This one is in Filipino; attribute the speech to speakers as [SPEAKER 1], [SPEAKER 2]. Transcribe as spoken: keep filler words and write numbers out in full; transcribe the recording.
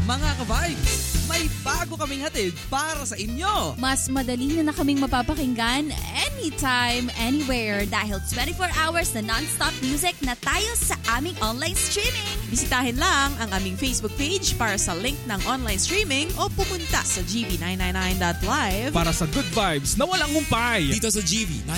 [SPEAKER 1] Mga ka-vibes, may bago kaming hatid para sa inyo.
[SPEAKER 2] Mas madali nyo na kaming mapapakinggan anytime, anywhere dahil twenty-four hours na non-stop music na tayo sa aming online streaming.
[SPEAKER 3] Bisitahin lang ang aming Facebook page para sa link ng online streaming o pumunta sa g v nine nine nine dot live
[SPEAKER 4] para sa good vibes na walang humpay.
[SPEAKER 5] Dito sa G V